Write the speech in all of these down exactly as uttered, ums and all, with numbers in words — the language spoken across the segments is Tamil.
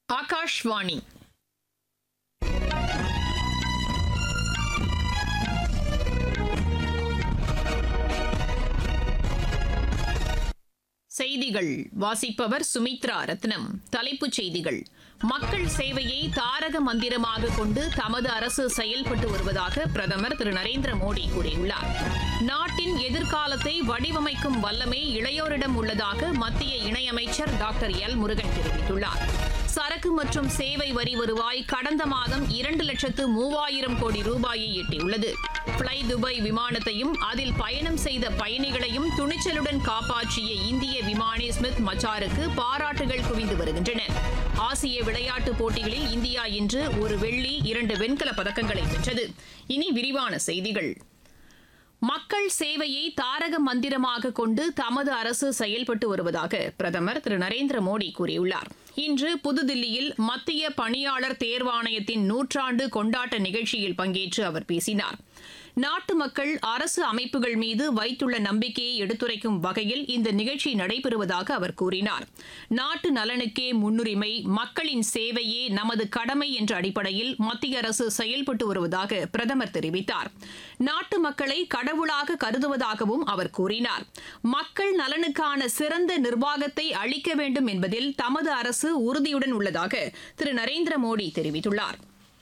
ஆகாஷ்வாணி செய்திகள் வாசிப்பவர் சுமித்ரா ரத்னம். தலைப்புச் செய்திகள்: மக்கள் சேவையை தாரக மந்திரமாக கொண்டு தமது அரசு செயல்பட்டு வருவதாக பிரதமர் திரு நரேந்திர மோடி கூறியுள்ளார். நாட்டின் எதிர்காலத்தை வடிவமைக்கும் வல்லமை இளையோரிடம் உள்ளதாக மத்திய இணையமைச்சர் டாக்டர் எல் முருகன் தெரிவித்துள்ளார். சரக்கு மற்றும் சேவை வரி வருவாய் கடந்த மாதம் இரண்டு லட்சத்து மூவாயிரம் கோடி ரூபாயை எட்டியுள்ளது. ஃப்ளை துபாய் விமானத்தையும் அதில் பயணம் செய்த பயணிகளையும் துணிச்சலுடன் காப்பாற்றிய இந்திய விமானி ஸ்மித் மச்சாருக்கு பாராட்டுகள் குவிந்து வருகின்றன. ஆசிய விளையாட்டுப் போட்டிகளில் இந்தியா இன்று ஒரு வெள்ளி, இரண்டு வெண்கலப் பதக்கங்களை வென்றது. இனி விரிவான செய்திகள். மக்கள் சேவையை தாரக மந்திரமாக கொண்டு தமது அரசு செயல்பட்டு வருவதாக பிரதமர் திரு நரேந்திர மோடி கூறியுள்ளார். இன்று புதுதில்லியில் மத்திய பணியாளர் தேர்வாணையத்தின் நூற்றாண்டு கொண்டாட்ட நிகழ்ச்சியில் பங்கேற்று அவர் பேசினார். நாட்டு மக்கள் அரசு அமைப்புகள் மீது வைத்துள்ள நம்பிக்கையை எடுத்துரைக்கும் வகையில் இந்த நிகழ்ச்சி நடைபெறுவதாக அவர் கூறினார். நாட்டு நலனுக்கே முன்னுரிமை, மக்களின் சேவையே நமது கடமை என்ற அடிப்படையில் மத்திய அரசு செயல்பட்டு வருவதாக பிரதமர் தெரிவித்தார். நாட்டு மக்களை கடவுளாக கருதுவதாகவும் அவர் கூறினார். மக்கள் நலனுக்கான சிறந்த நிர்வாகத்தை அளிக்க வேண்டும் என்பதில் தமது அரசு உறுதியுடன் உள்ளதாக திரு நரேந்திர மோடி தெரிவித்துள்ளார்.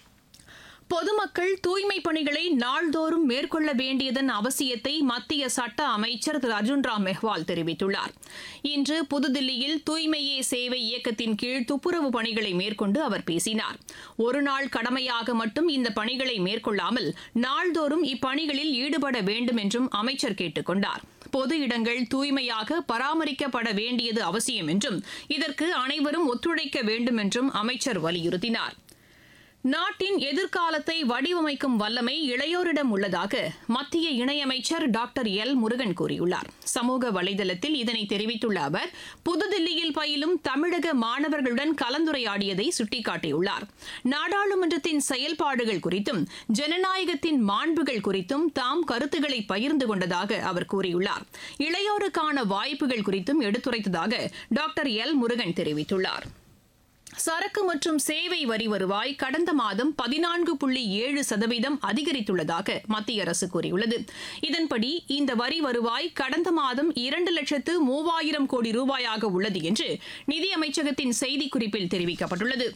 பொதுமக்கள் தூய்மைப் பணிகளை நாள்தோறும் மேற்கொள்ள வேண்டியதன் அவசியத்தை மத்திய சட்ட அமைச்சர் திரு அர்ஜுன் ராம் மெஹ்வால் தெரிவித்துள்ளார். இன்று புதுதில்லியில் தூய்மையே சேவை இயக்கத்தின் கீழ் துப்புரவு பணிகளை மேற்கொண்டு அவர் பேசினார். ஒருநாள் கடமையாக மட்டும் இந்த பணிகளை மேற்கொள்ளாமல் நாள்தோறும் இப்பணிகளில் ஈடுபட வேண்டும் என்றும் அமைச்சர் கேட்டுக் கொண்டார். பொது இடங்கள் தூய்மையாக பராமரிக்கப்பட வேண்டியது அவசியம் என்றும் இதற்கு அனைவரும் ஒத்துழைக்க வேண்டும் என்றும் அமைச்சர் வலியுறுத்தினார். நாட்டின் எதிர்காலத்தை வடிவமைக்கும் வல்லமை இளையோரிடம் உள்ளதாக மத்திய இணையமைச்சர் டாக்டர் எல் முருகன் கூறியுள்ளார். சமூக வலைதளத்தில் இதனை தெரிவித்துள்ள அவர், புதுதில்லியில் பயிலும் தமிழக மாணவர்களுடன் கலந்துரையாடியதை சுட்டிக்காட்டியுள்ளார். நாடாளுமன்றத்தின் செயல்பாடுகள் குறித்தும் ஜனநாயகத்தின் மாண்புகள் குறித்தும் தாம் கருத்துக்களை பகிர்ந்து கொண்டதாக அவர் கூறியுள்ளார். இளையோருக்கான வாய்ப்புகள் குறித்தும் எடுத்துரைத்ததாக டாக்டர் எல் முருகன் தெரிவித்துள்ளார். சரக்கு மற்றும் சேவை வரி வருவாய் கடந்த மாதம் பதினான்கு புள்ளி ஏழு சதவீதம் அதிகரித்துள்ளதாக மத்திய அரசு கூறியுள்ளது. இதன்படி இந்த வரி வருவாய் கடந்த மாதம் இரண்டு லட்சத்து மூவாயிரம் கோடி ரூபாயாக உள்ளது என்று நிதியமைச்சகத்தின் செய்திக்குறிப்பில் தெரிவிக்கப்பட்டுள்ளது.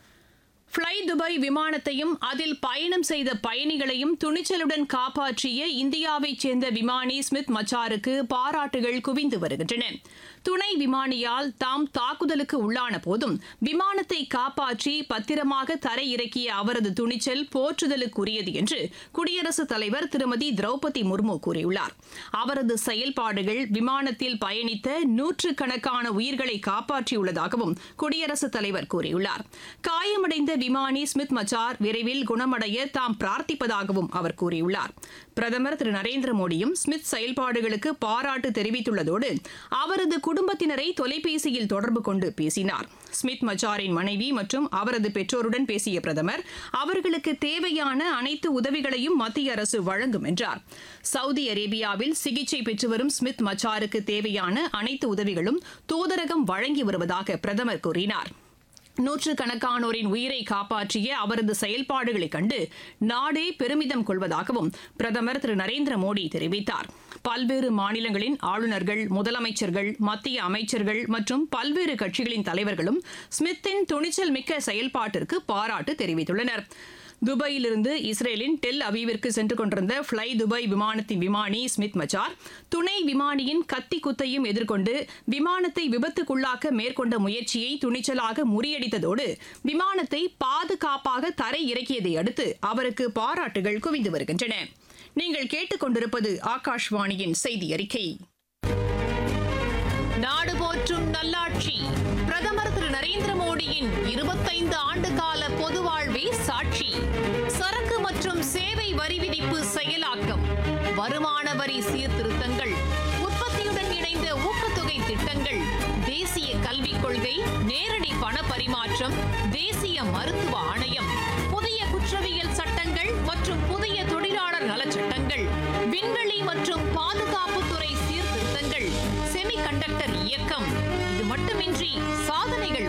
ஃப்ளை துபாய் விமானத்தையும் அதில் பயணம் செய்த பயணிகளையும் துணிச்சலுடன் காப்பாற்றிய இந்தியாவைச் சேர்ந்த விமானி ஸ்மித் மச்சாருக்கு பாராட்டுகள் குவிந்து வருகின்றன. துணை விமானியால் தாம் தாக்குதலுக்கு உள்ளான போதும் விமானத்தை காப்பாற்றி பத்திரமாக தரை இறக்கிய அவரது துணிச்சல் போற்றுதலுக்குரியது என்று குடியரசுத் தலைவர் திருமதி திரௌபதி முர்மு கூறியுள்ளார். அவரது செயல்பாடுகள் விமானத்தில் பயணித்த நூற்றுக்கணக்கான உயிர்களை காப்பாற்றியுள்ளதாகவும் குடியரசுத் தலைவர் கூறியுள்ளார். காயமடைந்த விமானி ஸ்மித் மச்சார் விரைவில் குணமடைய தாம் பிரார்த்திப்பதாகவும் அவர் கூறியுள்ளார். பிரதமர் திரு நரேந்திர மோடியும் ஸ்மித் செயல்பாடுகளுக்கு பாராட்டு தெரிவித்துள்ளதோடு அவரது குடும்பத்தினரை தொலைபேசியில் தொடர்பு கொண்டு பேசினார். ஸ்மித் மச்சாரின் மனைவி மற்றும் அவரது பெற்றோருடன் பேசிய பிரதமர், அவர்களுக்கு தேவையான அனைத்து உதவிகளையும் மத்திய அரசு வழங்கும் என்றார். சவுதி அரேபியாவில் சிகிச்சை பெற்று வரும் ஸ்மித் மச்சாருக்கு தேவையான அனைத்து உதவிகளும் தூதரகம் வழங்கி வருவதாக பிரதமர் கூறினார். நூற்றுக்கணக்கானோரின் உயிரை காப்பாற்றிய அவரது செயல்பாடுகளைக் கண்டு நாடே பெருமிதம் கொள்வதாகவும் பிரதமர் திரு நரேந்திர மோடி தெரிவித்தார். பல்வேறு மாநிலங்களின் ஆளுநர்கள், முதலமைச்சர்கள், மத்திய அமைச்சர்கள் மற்றும் பல்வேறு கட்சிகளின் தலைவர்களும் ஸ்மித்தின் துணிச்சல் மிக்க செயல்பாட்டிற்கு பாராட்டு தெரிவித்துள்ளனர். துபாயிலிருந்து இஸ்ரேலின் டெல் அவீவிற்கு சென்று கொண்டிருந்த ஃப்ளை துபாய் விமானத்தின் விமானி ஸ்மித் மச்சார் துணை விமானியின் கத்தி குத்தையும் எதிர்கொண்டு விமானத்தை விபத்துக்குள்ளாக்க மேற்கொண்ட முயற்சியை துணிச்சலாக முறியடித்ததோடு விமானத்தை பாதுகாப்பாக தரை இறக்கியதை அடுத்து அவருக்கு பாராட்டுகள் குவிந்து வருகின்றன. நீங்கள் கேட்டுக்கொண்டிருப்பது ஆகாஷ்வாணியின் செய்தி அறிக்கை. நாடு போற்றும் நல்லாட்சி பிரதமர் திரு நரேந்திர மோடியின் இருபத்தைந்து ஆண்டு கால பொது வாழ்வே சாட்சி. சரக்கு மற்றும் சேவை வரி விதிப்பு செயலாக்கம், வருமான வரி சீர்திருத்தங்கள், உற்பத்தியுடன் இணைந்த ஊக்கத்தொகை திட்டங்கள், தேசிய கல்விக் கொள்கை, நேரடி பண பரிமாற்றம், தேசிய மருத்துவ ஆணையம், புதிய குற்றவியல் சட்டங்கள் மற்றும் புதிய தொழிலாளர் நலச்சட்டங்கள், விண்வெளி மற்றும் பாதுகாப்புத்துறை சீர்திருத்தங்கள், செமிகண்டக்டர் இயக்கம், இது மட்டுமின்றி சாதனைகள்